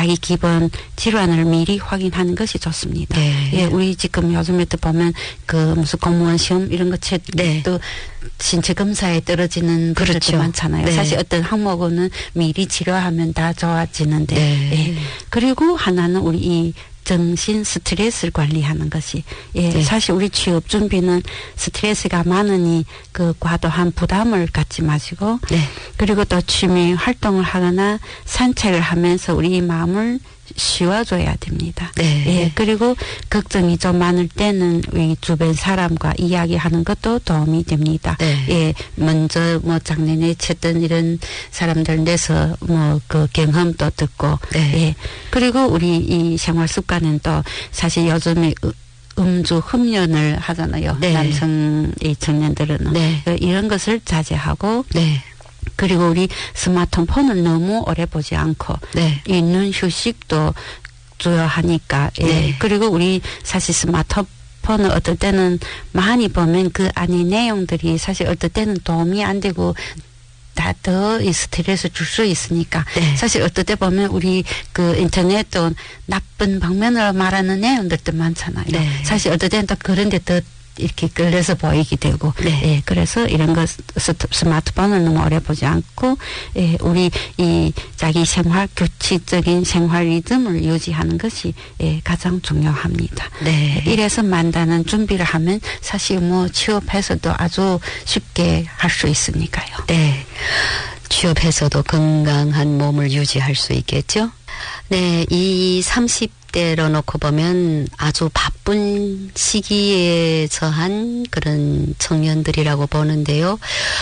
자기 기본 질환을 미리 확인하는 것이 좋습니다. 네. 예, 우리 지금 요즘에 또 보면 그 무슨 공무원 시험 이런 것 네. 또 신체 검사에 떨어지는 분들도 그렇죠. 많잖아요. 네. 사실 어떤 항목은 미리 치료하면 다 좋아지는데. 네. 예. 그리고 하나는 우리 이 정신 스트레스를 관리하는 것이 예 네. 사실 우리 취업 준비는 스트레스가 많으니 그 과도한 부담을 갖지 마시고 네. 그리고 또 취미 활동을 하거나 산책을 하면서 우리 마음을 쉬어줘야 됩니다. 네. 예, 그리고 걱정이 좀 많을 때는 우리 주변 사람과 이야기하는 것도 도움이 됩니다. 네. 예, 먼저 뭐 작년에 쳤던 이런 사람들 내서 뭐 그 경험도 듣고 네. 예, 그리고 우리 이 생활 습관은 또 사실 요즘에 음주 흡연을 하잖아요. 네. 남성 이 청년들은 네. 이런 것을 자제하고 네. 그리고 우리 스마트폰을 너무 오래 보지 않고 네. 있는 휴식도 중요하니까 예. 네. 그리고 우리 사실 스마트폰을 어떨 때는 많이 보면 그 안에 내용들이 사실 어떨 때는 도움이 안 되고 다 더 이 스트레스 줄 수 있으니까 네. 사실 어떨 때 보면 우리 그 인터넷도 나쁜 방면으로 말하는 내용들도 많잖아요. 네. 사실 어떨 때는 또 그런데 더 이렇게 끌려서 보이게 되고 네. 예, 그래서 이런 것 스마트폰을 너무 오래 보지 않고 예, 우리 이 자기 생활 규칙적인 생활 리듬을 유지하는 것이 예, 가장 중요합니다. 네. 이래서 만다는 준비를 하면 사실 뭐 취업해서도 아주 쉽게 할 수 있으니까요. 네. 취업해서도 건강한 몸을 유지할 수 있겠죠? 네. 이 30대로 놓고 보면 아주 바쁜 시기에 처한 그런 청년들이라고 보는데요.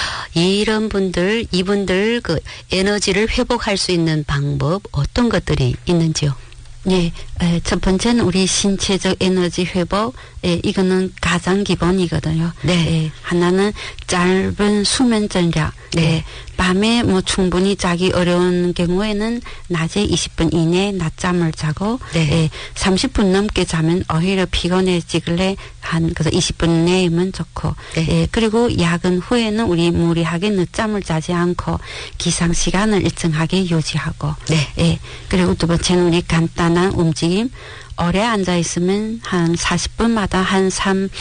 이분들 그 에너지를 회복할 수 있는 방법 어떤 것들이 있는지요? 네, 첫 번째는 우리 신체적 에너지 회복, 이거는 가장 기본이거든요. 네. 하나는 짧은 수면 전략. 네. 밤에 뭐 충분히 자기 어려운 경우에는 낮에 20분 이내 낮잠을 자고, 네. 30분 넘게 자면 오히려 피곤해지길래 그래서 20분 내면 좋고, 네. 그리고 야근 후에는 우리 무리하게 늦잠을 자지 않고 기상 시간을 일정하게 유지하고, 네. 그리고 두 번째는 우리 간단한 움직임. 오래 앉아 있으면 한 40분마다 한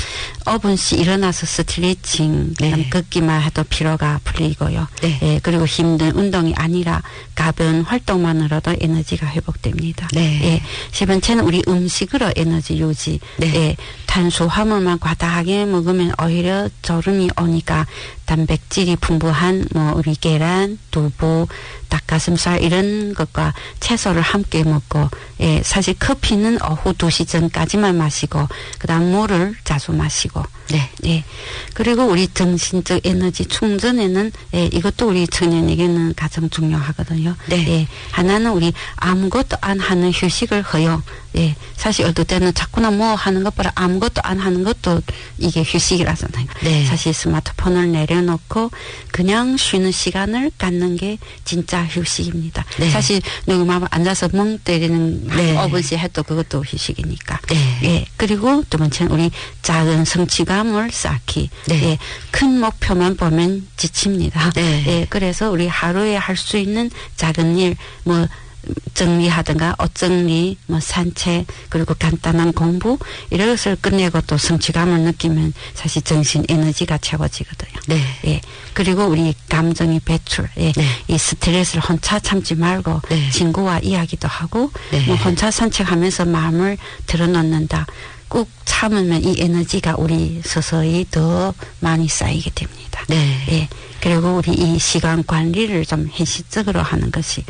5분씩 일어나서 스트레칭, 네. 걷기만 해도 피로가 풀리고요. 네. 그리고 힘든 운동이 아니라 가벼운 활동만으로도 에너지가 회복됩니다. 네. 세 번째는 우리 음식으로 에너지 유지. 네. 탄수화물만 과다하게 먹으면 오히려 졸음이 오니까 단백질이 풍부한 뭐 우리 계란, 두부, 닭가슴살 이런 것과 채소를 함께 먹고 사실 커피는 오후 2시 전까지만 마시고 그다음 물을 자주 마시고 네. 그리고 우리 정신적 에너지 충전에는 이것도 우리 청년에게는 가장 중요하거든요. 네. 하나는 우리 아무것도 안 하는 휴식을 허용. 사실 어떨 때는 자꾸나 뭐 하는 것보다 아무것도 안 하는 것도 이게 휴식이라잖아요. 네. 사실 스마트폰을 내려놓고 그냥 쉬는 시간을 갖는 게 진짜 휴식입니다. 네. 사실 누구 막 앉아서 멍 때리는 네. 5분씩 해도 그것도 휴식이니까. 네. 그리고 두 번째는 우리 작은 성취감을 쌓기. 네. 큰 목표만 보면 지칩니다. 네. 그래서 우리 하루에 할 수 있는 작은 일, 뭐 정리하든가 옷 정리, 뭐 산책, 그리고 간단한 공부 이런 것을 끝내고 또 성취감을 느끼면 사실 정신 에너지가 채워지거든요. 네. 그리고 우리 감정의 배출, 네. 이 스트레스를 혼자 참지 말고 네. 친구와 이야기도 하고 네. 뭐 혼자 산책하면서 마음을 들어놓는다. 꼭 참으면 이 에너지가 우리 서서히 더 많이 쌓이게 됩니다. 네. 그리고 우리 이 시간 관리를 좀 현실적으로 하는 것이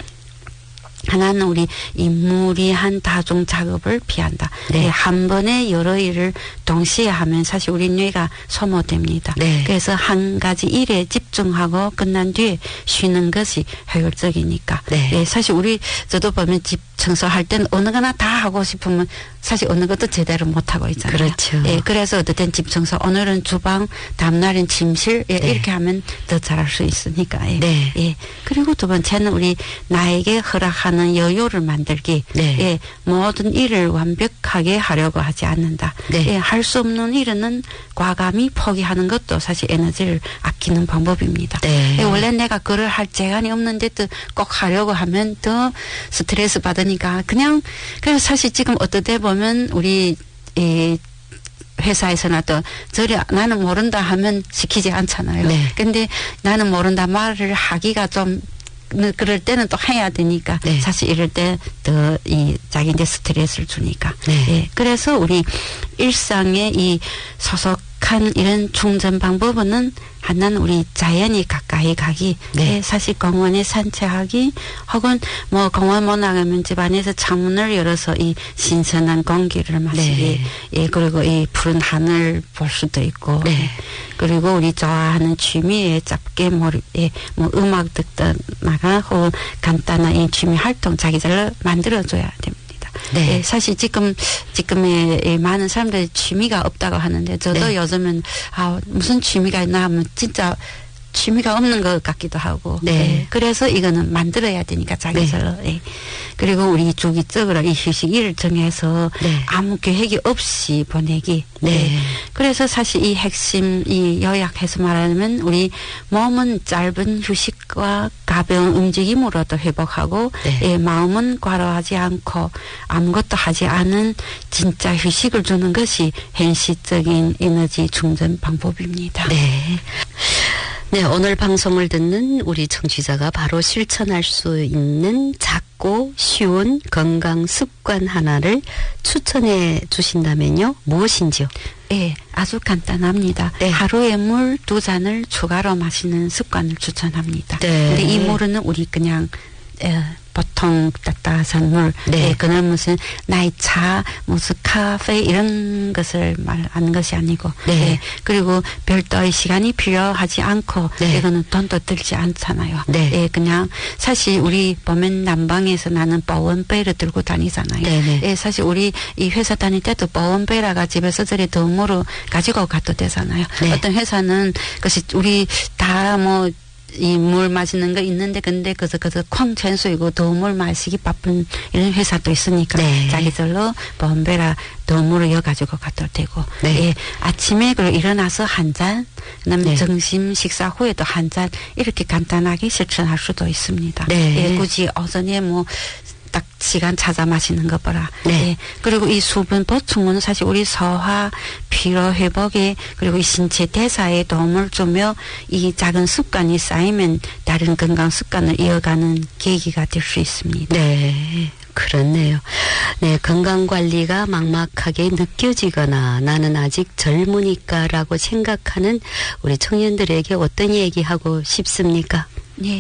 하나는 우리 이 무리한 다중 작업을 피한다. 네. 한 번에 여러 일을 동시에 하면 사실 우리 뇌가 소모됩니다. 네. 그래서 한 가지 일에 집중하고 끝난 뒤에 쉬는 것이 효율적이니까. 네. 사실 저도 보면 집 청소할 때는 어느 거나 다 하고 싶으면 사실 어느 것도 제대로 못 하고 있잖아요. 그렇죠. 그래서 어떨 땐 집 청소, 오늘은 주방, 다음날은 침실 이렇게 하면 더 잘할 수 있으니까. 네. 그리고 두 번째는 우리 나에게 허락하는 하는 여유를 만들기. 네. 예, 모든 일을 완벽하게 하려고 하지 않는다. 네. 예, 할 수 없는 일은 과감히 포기하는 것도 사실 에너지를 아끼는 방법입니다. 네. 예, 원래 내가 그걸 할 재간이 없는데 또 꼭 하려고 하면 더 스트레스 받으니까 그냥 그래서 사실 지금 어떻게 보면 우리 회사에서나 또 저리 나는 모른다 하면 시키지 않잖아요. 네. 근데 나는 모른다 말을 하기가 좀 그럴 때는 또 해야 되니까 네. 사실 이럴 때 더 자기한테 스트레스를 주니까. 네. 예. 그래서 우리 일상의 이 소속한 이런 충전 방법은 하나는 우리 자연이 가까이 가기. 네. 예, 사실 공원에 산책하기 혹은 뭐 공원 못 나가면 집안에서 창문을 열어서 이 신선한 공기를 마시기. 네. 예, 그리고 이 푸른 하늘 볼 수도 있고. 네. 예. 그리고 우리 좋아하는 취미에 짧게 뭐 음악 듣다가 혹은 간단한 이 취미 활동 자기들을 만들어줘야 됩니다. 네. 예, 사실 지금의 많은 사람들이 취미가 없다고 하는데 저도 네. 요즘은 무슨 취미가 있나 하면 진짜 취미가 없는 것 같기도 하고. 네. 예, 그래서 이거는 만들어야 되니까 자기들로. 예. 그리고 우리 주기적으로 이 휴식일을 정해서 네. 아무 계획이 없이 보내기. 네. 예. 그래서 사실 이 핵심 이 요약해서 말하면 우리 몸은 짧은 휴식과 가벼운 움직임으로도 회복하고 네. 예, 마음은 과로하지 않고 아무것도 하지 않은 진짜 휴식을 주는 것이 현실적인 에너지 충전 방법입니다. 네. 네, 오늘 방송을 듣는 우리 청취자가 바로 실천할 수 있는 작고 쉬운 건강 습관 하나를 추천해 주신다면요, 무엇인지요? 예, 아주 간단합니다. 네. 하루에 물 2잔을 추가로 마시는 습관을 추천합니다. 네. 근데 이 물은 우리 그냥 보통 따뜻한 물, 네. 예, 그는 무슨 나이차, 무슨 카페 이런 것을 말하는 것이 아니고, 네. 예, 그리고 별도의 시간이 필요하지 않고, 네. 이거는 돈도 들지 않잖아요. 네. 예, 그냥 사실 우리 보면 난방에서 나는 보온배를 들고 다니잖아요. 네네. 예, 사실 우리 이 회사 다닐 때도 보온배라가 집에서 저리 덤으로 가지고 가도 되잖아요. 네. 어떤 회사는 그것이 우리 다 뭐 이 물 마시는 거 있는데 근데 그래서 콩천수이고 더물 마시기 바쁜 이런 회사도 있으니까 네. 자기들로 보온배라 더물을 여가지고 가도 되고 네. 예, 아침에 그리고 일어나서 한 잔, 그다음에 네. 점심 식사 후에도 한 잔 이렇게 간단하게 실천할 수도 있습니다. 네. 예, 굳이 오전에 뭐 딱 시간 찾아 마시는 것보다. 네. 예. 그리고 이 수분 보충은 사실 우리 소화, 피로 회복에 그리고 이 신체 대사에 도움을 주며 이 작은 습관이 쌓이면 다른 건강 습관을 이어가는 계기가 될 수 있습니다. 네. 그렇네요. 네, 건강관리가 막막하게 느껴지거나 나는 아직 젊으니까라고 생각하는 우리 청년들에게 어떤 얘기하고 싶습니까? 예,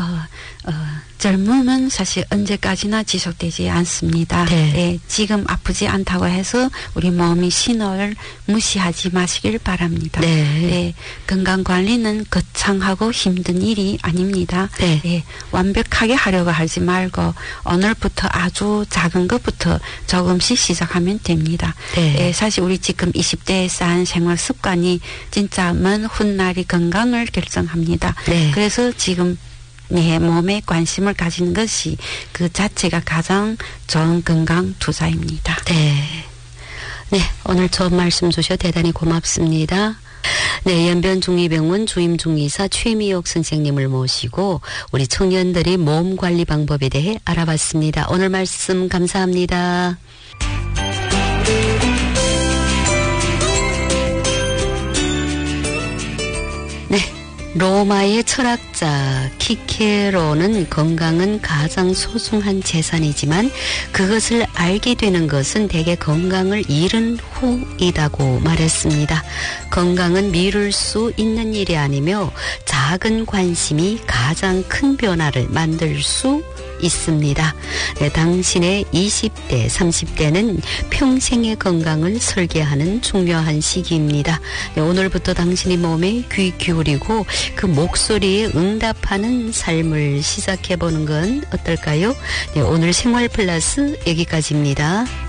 젊음은 사실 언제까지나 지속되지 않습니다. 네. 예, 지금 아프지 않다고 해서 우리 몸이 신호를 무시하지 마시길 바랍니다. 네. 예, 건강관리는 거창하고 힘든 일이 아닙니다. 네. 예, 완벽하게 하려고 하지 말고 오늘부터 아주 작은 것부터 조금씩 시작하면 됩니다. 네. 예, 사실 우리 지금 20대에 쌓은 생활 습관이 진짜 먼 훗날의 건강을 결정합니다. 네. 그래서 지금 내 몸에 관심을 가지는 것이 그 자체가 가장 좋은 건강 투자입니다. 네. 네, 오늘 좋은 말씀 주셔 대단히 고맙습니다. 네, 연변중이병원 주임중의사 최미옥 선생님을 모시고 우리 청년들이 몸 관리 방법에 대해 알아봤습니다. 오늘 말씀 감사합니다. 네. 로마의 철학자 키케로는 건강은 가장 소중한 재산이지만 그것을 알게 되는 것은 대개 건강을 잃은 후이다고 말했습니다. 건강은 미룰 수 있는 일이 아니며 작은 관심이 가장 큰 변화를 만들 수 있습니다. 네, 당신의 20대, 30대는 평생의 건강을 설계하는 중요한 시기입니다. 네, 오늘부터 당신의 몸에 귀 기울이고 그 목소리에 응답하는 삶을 시작해보는 건 어떨까요? 네, 오늘 생활 플러스 여기까지입니다.